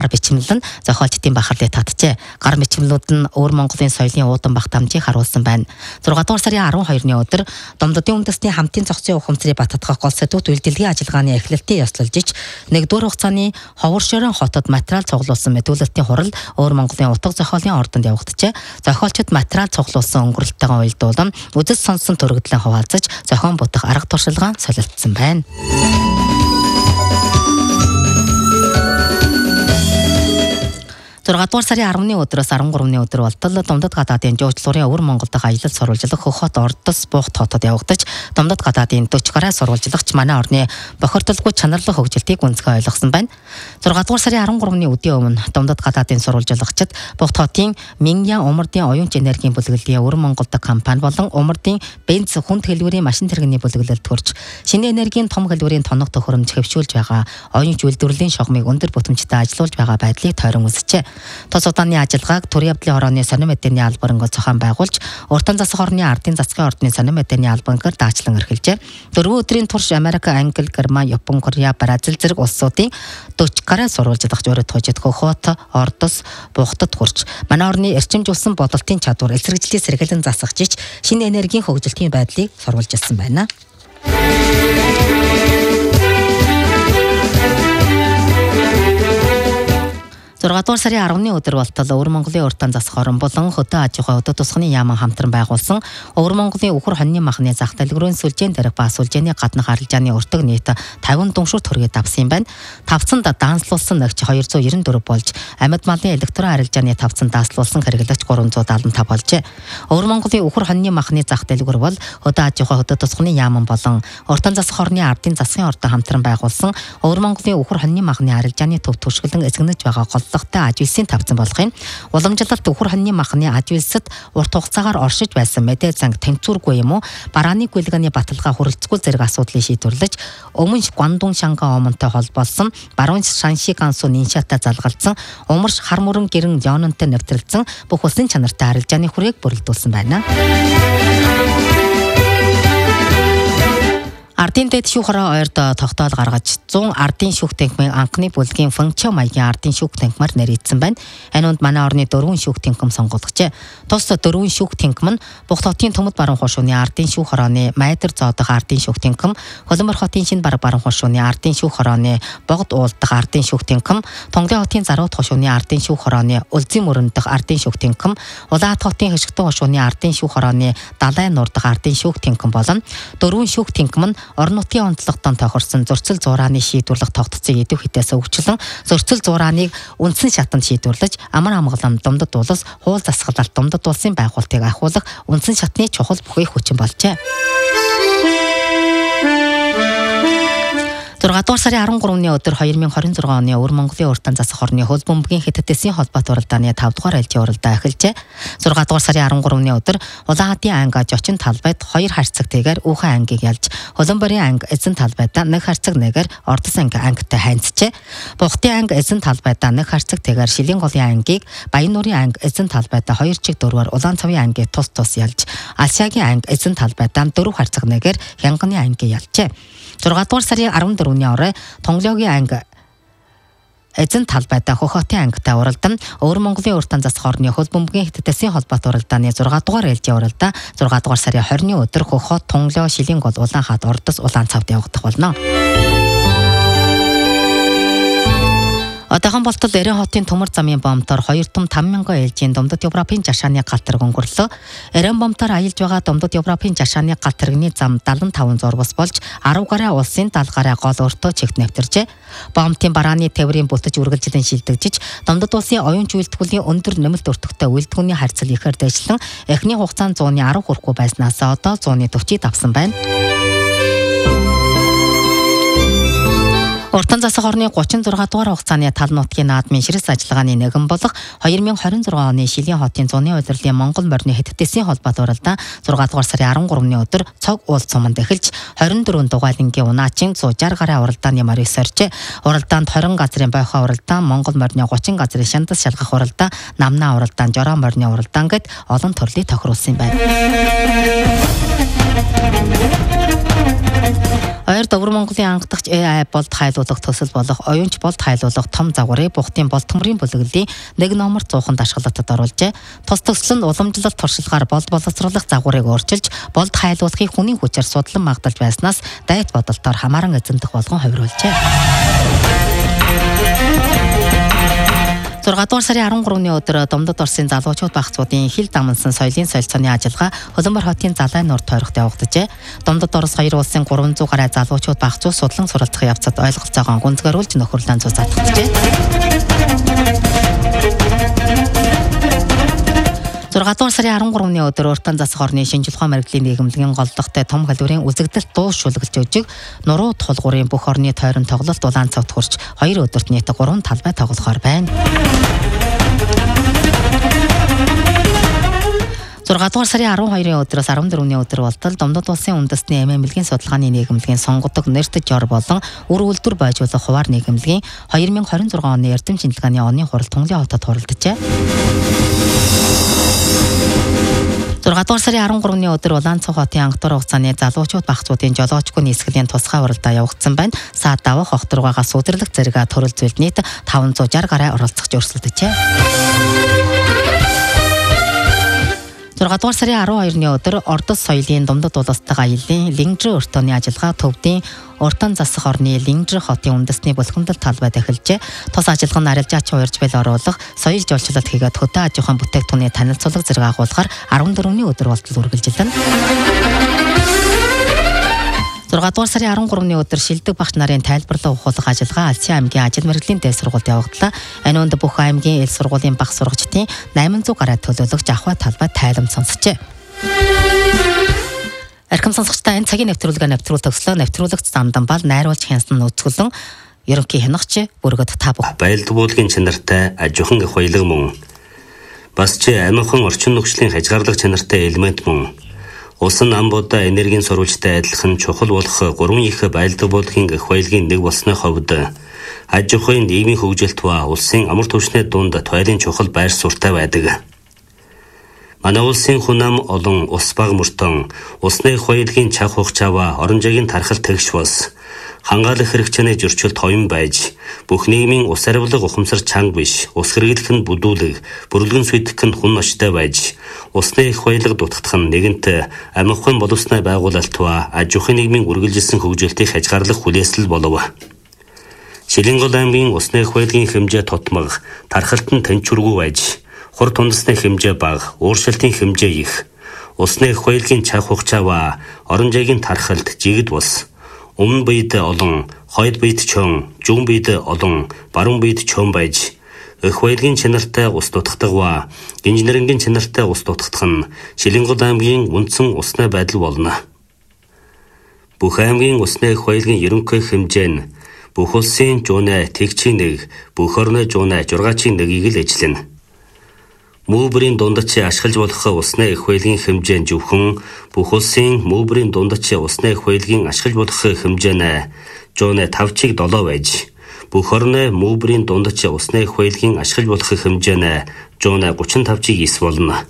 бичмэл нь зохиолчдын бахарлыг татжээ. Гар бичмлүүд нь Өвөр Монголын соёлын уудан багтаамжийг харуулсан байна. 6 дугаар сарын 12-ны өдөр Домдодын үндэсний хамтын зохицын ухамсарыг баттгах гол сэдвүүд үйлдвэрлэлийн ажиллагааны эхлэлтийн ёслолж иж 1-р хугацааны Ховор шорон хотод материал цуглуулсан мэдүүлэлтийн хурал Өвөр Монголын утга зохиолын ордонд явагджээ. Зохиолчид материал цуглуулсан өнгөрөлтөйгөө уялдуулан үзэл сонссон төрөгдлөн хуваалцаж зохион бүтэх арга туршилгаан солилцсон байна. 6 дугаар сарын 10-ны өдрөөс 13-ны өдөр болтол Домдод гадаадын жуулчлалын Өвөр Монгол дахь аялал сурвалжлах Хөхөт Ордос Буухт хотод явагдаж Домдод гадаадын 40 гаруй сурвалжлагч манай орны бохирдолгүй чанарлах хөгжилтийг үнцгэй ойлгосон байна. 6 дугаар сарын 13-ны өдрийн өмнө Домдод гадаадын сурвалжлагчид Буухт хотын Мингян Умардын оюунч энергийн бүлэглэлийн Өвөр Монгол дахь компани болон Умардын бенз хүнд хэлбэрийн машин тэрэгний бүлэглэлд төрж шинэ энергийн том хэлбэрийн тоног төхөөрөмж хэвшүүлж байгаа оюунч үйлдвэрлэлийн шугамыг өндөр бүтэмжтэй ажиллуулж байгаа байдлыг тойрон үзжээ. Тос удааны ажиллагааг Төрийн явдлын хорооны сонин мэдээний албангаар зохион байгуулж, уртан засах орны ардын засгийн ордны сонин мэдээний албангаар даачлан эрхэлжээ. 4 өдрийн турш Америк, Англи, Герман, Япон, Корея, Бразил зэрэг улсуудын 40 гаруй сурвалжлагч өрөөд хожид Хөхөт Ордос Буухтад хүрч манай орны эрчимжүүлсэн бодолтын чадвар эсрэгжлийн сэргэлэн засагч ич шинэ энергийн хөгжилтийн байдлыг сурвалжилсан байна. 6 дугаар сарын 10-ны өдөр болтол Өвөр Монголын уртан засах орон болон хөдөө аж ахуй хөдөө тусганы яаман хамтран байгуулсан Өвөр Монголын Үхэр хоньны махны зах дэлгүүрийн сүлжээн дээрх ба сүлжээний гаднах арилжааны өртөг нийт 50 дүншүр төгрөгийг давсан юм байна. Тавцанд даанслуулсан нэгж 294 болж амьд малын электрон арилжааны тавцанд дааслуулсан хэрэглэгч 375 болжээ. Өвөр Монголын Үхэр хоньны махны зах дэлгүүр бол хөдөө аж ахуй хөдөө тусганы яаман болон уртан засах орны ардын засгийн ордон хамтран байгуулсан Өвөр Монголын Үхэр хоньны махны арилжааны төв түшгэлэн эзэгнэж байгаа аж үйлсийн тавцан болгохын уламжлалт Үхэр хоньны махны аж үйлсэд урт хугацаагаар оршиж байсан мэдээ занг тэнцвэргүй юм уу барааны гүйлгээний баталгаа хүрэлцэхгүй зэрэг асуудлыг шийдвэрлэж өмнө Гуандун Шанга омонтой холбоолсон баруун Шанши гансуу ниншатай залгалсан умарш хар мөрөн гэрэн Леононтой нэвтрэлцэн бүх улсын чанартай арилжааны хүрээг бүрэлдүүлсэн байна. Ардын дэд шүүх хороо ойрд тогтоол гаргаж 100 ардын шүүх тэнхмийн анхны бүлгийн функчо маягийн ардын шүүх тэнхмаар нэрийдсэн байна. Энэ үнд манай орны 4 шүүх тэнхим сонгогдожээ. Тус 4 шүүх тэнхим нь Буухт хотын Төмөд баруун хошууны ардын шүүх хорооны Майдар зоодох ардын шүүх тэнхим, Хөлбөмбөр хотын Шинэ баруун хошууны ардын шүүх хорооны Богд уулдах ардын шүүх тэнхим, Тонглын хотын Зарууд хошууны ардын шүүх хорооны Үлзий мөрөн дах ардын шүүх тэнхим, Улаат хотын Хөшгтөн хошууны ардын шүүх хорооны Далай нуур дах ардын шүүх тэнхим болон 4 шүүх тэнхим нь орон нутгийн онцлогтон тохирсон зөрчил зурааны шийдвэрлэх тогтцыг идэв хитээс өвчлөн зөрчил зурааныг үндсэн шатанд шийдвэрлэж амар амгалан Домдод улс хуул засаглалт Домдод улсын байгуулалтыг ахиулах үндсэн шатны чухал бүхий хүчин болжээ. 6 дугаар сарын 13-ны өдөр 2026 оны Өвөр Монголын уртан засах орны Хөлбөмбөгийн Хэдтэсийн холбоот уралдааны 5 дугаар ээлжийн уралдаа эхэлжээ. 6 дугаар сарын 13-ны өдөр Улаанхадын анги Жочин талбайд 2 харьцагтэйгээр Үхэн ангийг ялж, Хөлбөмбөрийн анги Эзэн талбайдаа 1 харьцагнээгээр Ордос анги ангитай хайнцжээ. Буухтын анги Эзэн талбайдаа 1 харьцагтэйгээр Шилийн голын ангийг, Баян нуурын анги Эзэн талбайдаа 2 чиг дөрвөр Улаан цавын ангийг тус ялж, Алшаагийн анги Эзэн талбайдаа 4 харьцагнээгээр Хянганы ангийг ялжээ. 6 дугаар сарын 14-ний орой Тонглогийн анги Эзэн талбайдаа Хөхөтийн ангитай уралдан Өвөр Монголын уртан засах орны Хөлбөмбөгийн Хэдтэсийн холбоот уралдааны 6 дугаар ээлжийн уралдаа 6 дугаар сарын 20-ны өдөр Хөхөт, Тонглоо, Шилийн гол, Улаанхад, Ордос, Улаан цавд явагдах болно. Одоохон болтол Эрен хотын Төмөр замын бомтоор 2 том 5,000 ээлжийн Домдод Европын жашааны галт тэрэг өнгөрлөө. Эрен бомтоор аялж байгаа Домдод Европын жашааны галт тэрэгний зам 75 зурвас болж 10 гаруй улсын 70 гаруй гол өртөө чигт нэвтэржээ. Бомтын барааны тээврийн бүтэж үргэлжлэн шилдэгжиж Домдод улсын оюунч үйлдвэрлэлийн өндөр нэмэлт өртөгтэй үйлдвэрийн харьцал ихээр дэвшлэн эхний хугацаанд 100-ны 10 хүрэхгүй байснаас одоо 100-ны 40-ийг давсан байна. Уртан засах орны 36 дугаар хугацааны тал нутгийн наадмын ширээс ажиллагааны нэгэн болох 2026 оны Шилийн хотын зуны удирлын Монгол морины Хэдтэсийн холбоот уралдаа 6 дугаар сарын 13-ны өдөр цог уул цуманд эхэлж 24 дугайлангийн унаачин 160 гаруй уралдааны морийг сорьжээ. Уралдаанд 20 газрын бойхоо уралдаан, Монгол морины 30 газрын шандас шалгах уралдаан, Намнаа уралдаан, Жороо морины уралдаан гэд олон төрлийг тохируулсан байна. Хоёрд Өвөр Монголын анхдагч AI болд хайлуулах төсөл болох оюунч болд хайлуулах том загварыг Бухтын болд төмрийн бүлэглэлийн 1 номер 100-нд ашиглалтад оруулжээ. Тус төсөл нь уламжлалт туршилгаар болд боловсруулах загварыг өөрчилж, болд хайлуулахыг хүний хүчээр судлан магталж байснаас дайт бодолтоор хамааран эзэмдэх болгон хувируулжээ. 6 дугаар сарын 13-ны өдөр Домдод Оросын залуучууд багцуудын хил дамнсан соёлын солилцооны ажиллагаа Хөлбөмбөр хотын Залай нурд тойрогт явагдажээ. Домдод Орос 2 улсын 300 гаруй залуучууд багцууд судлан суралцах явцад ойлголцоогоо гүнзгийрүүлж нөхөрлөн цуцаалгаджээ. 6 дугаар сарын 13-ны өдөр Уртан засах орны шинжлэх ухаан мэргэжлийн нийгэмлэгийн голлогтой том халдварын үзэгдэлт дуус шүлгэлж өжиг нуруу тулгуурын бүх орны тойрон тоглолт улаан цавд хурж 2 өдөрт нийт 3 талбай тоглохоор байна. 6 дугаар сарын 12-ны өдрөөс 14-ний өдөр болтол Домдод улсын үндэсний эмэмлэгийн судалгааны нийгэмлэгийн сонгодог нэрт жор болон үр үйлдвэр байжуулах хуваар нийгэмлэгийн 2026 оны эрдэм шинжилгээний оны хурал Тунгалын хотод хуралджээ. 6 дугаар сарын 13-ны өдөр Улаанцах хотын ангатар хугацааны залуучууд багцуудын жолоочгүй нийсгэлийн тусгай уралдаа явагдсан байна. Саад давах огторгоогоос үдэрлэх зэрэг төрөл зүйлд нийт 560 гаруй оролцогч өрсөлдөжээ. 6 дугаар сарын 12-ны өдөр Ордос соёлын Домдод улстай аяллаа Лингжи өртөөний ажиллагаа Төвдийн Уртан засах орны Лингжи хотын үндэсний булхамдал талбайд эхэлжээ. Тус ажиллагаа нь арилжаач уярж бэл оруулах, соёл жуулчлалт хийгээд хөдөө аж ахуйн бүтээгдэхүүний танилцуулга зэрэг агуулгаар 14-ний өдөр болтол үргэлжилнэ. 6 дугаар сарын 13-ны өдөр шилдэг багш нарын тайлбарлан ухуулах ажиллагаа Алсын аймгийн ажил мэргэжлийн дээд сургуульд явагдлаа. Энэ өнд бүх аймгийн эл сургуулийн багш сурагчдын 800 гаруй төлөөлөгч ахуй талбайд тайлбар сонсчээ. Архим сонсогчдаа энэ цагийн нэвтрүүлгээ төгслөө. Нэвтрүүлэгт замдан бал найруулж хянсан нүцгэлэн ерөнхий хянагч бүргэд та бүх баялаг буулгын чанартай аж ахуйн их баялаг мөн бас ч амархан орчин нөхцөлийн хязгаарлах чанартай элемент мөн улс нь амбуудаа энергийн сурвалжтай адилхан чухал болох 3 их баялаг буулгын их баялагын нэг болсны хувьд аж ахуйн нийгмийн хөгжилт ба улсын амар түвшний дунд туйлын чухал байр суурьтай байдаг. Манай улсын хүн ам олон ус баг мөртөн усны их баялагын чах хугацаава оронжигийн тархал тэгш бас хангаалах хэрэгцээний зөрчилд хоён байж бүх нийгмийн ус арвилга ухамсар чанга биш ус хэрэглэх нь бүдүүлэг бүрэлдэн сүйтгэх нь хүн ноштой байж усны их баялаг дутагдах нь нэгэнт амь ахуйн боловсны байгуулалт ба аж ахуйн нийгмийн үргэлжилсэн хөгжөлтийг хязгаарлах хүлээсэл болов. Шилэнгол аймгийн усны их баялагын хэмжээ тутмаг тархалт нь тэнцвэргүй байж хур тундасны хэмжээ бага ууршилтын хэмжээ их усны их баялагын чах хугацаа ба оронжигийн тархалт жигд бус өмнө биед олон, хойд биед чон, зүүн биед олон, баруун биед чон байж их баялагын чанартай ус дутагдах ба инженерингийн чанартай ус дутагдах нь Шилэнгол аймгийн үндсэн усны байдал болно. Бүх аймгийн усны их баялагын ерөнхий хэмжээ нь бүх улсын жуунай тэгчийн 1, бүх орны жуунай 6-ийн 1-ийг л эзлэнэ. Мөбрийн дундч ашиглаж болох усны их баялагын хэмжээ нь зөвхөн бүх улсын мөбрийн дундч усны их баялагын ашиглаж болох хэмжээ нь 105-7 байж бүх орны мөбрийн дундч усны их баялагын ашиглаж болох хэмжээ нь 135-9 болно.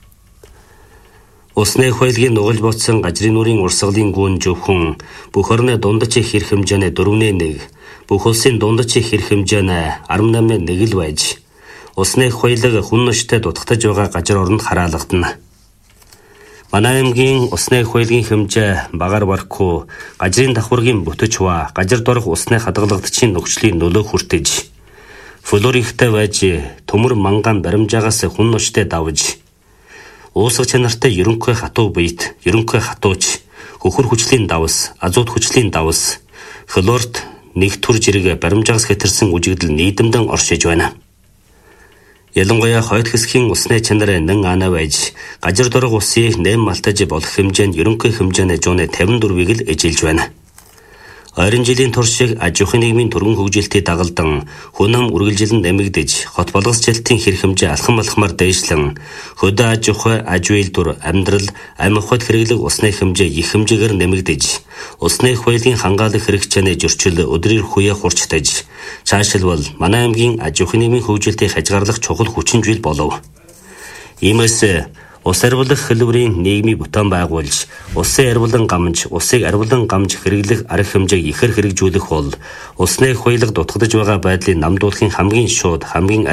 Усны их баялагын нугалж ботсон гажрын нүрийн урсгалын гүн зөвхөн бүх орны дундч их хэрэг хэмжээ нь 4-1, бүх улсын дундч их хэрэг хэмжээ нь 18-1 л байж усны их баялаг хүн ноштой дутагдж байгаа газар оронд хараалгадана. Манай аймгийн усны их баялагын хэмжээ багаар барахгүй газрын давхаргийн бүтэч ба газар дорох усны хадгалагчийн нөхцөлийн нөлөө хүртэж флор ихтэй байж төмөр манган баримжаагаас хүн ноштой давж уусгах чанартай ерөнхий хатуу биет ерөнхий хатууч хөхөр хүчлийн давс азот хүчлийн давс флорт нэг төр зэрэг баримжаагаас хэтэрсэн үжигдэл нийдэмдэн оршиж байна. Ялангуяа хойд хэсгийн усны чанар нэн ана байж газар дорох усыг нэм малтаж болох хэмжээнд ерөнхий хэмжээний 154-ийг л эжилж байна. Ойрын жилийн туршиг аж ахуйн нийгмийн төргөн хөгжилтийг дагалдан хүн ам үргэлжилэн нэмэгдэж хот болгосчлтын хэрэг хэмжээ алхам алхмаар дээшлэн хөдөө аж ахуй аж үйлдвэр амьдрал амь ахуйд хэрэглэх усны хэмжээ их хэмжээгээр нэмэгдэж усны их баялагын хангаалах хэрэгцээний зөрчил өдрөөр хүя хурцтаж цаашлбал манай аймгийн аж ахуйн нийгмийн хөгжилтийг хязгаарлах чухал хүчин зүйл болов. Иймээс Ус арвилах хэлбэрийн нийгмийн бүтээн байгуулж, усын арвилан гамж, усыг арвилан гамж хэрэглэх арга хэмжээг ихэр хэрэгжүүлэх бол усны хуйлаг дутагдж байгаа байдлыг намдуулахын хамгийн шууд, хамгийн